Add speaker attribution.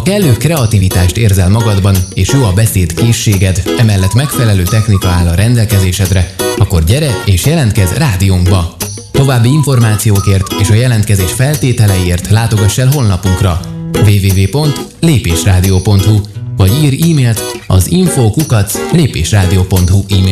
Speaker 1: kellő kreativitást érzel magadban, és jó a beszédkészséged, emellett megfelelő technika áll a rendelkezésedre, akkor gyere és jelentkezz rádiónkba! További információkért és a jelentkezés feltételeiért látogass el honlapunkra www.lépésradio.hu vagy írj e-mailt az info@lépésradio.hu e-mail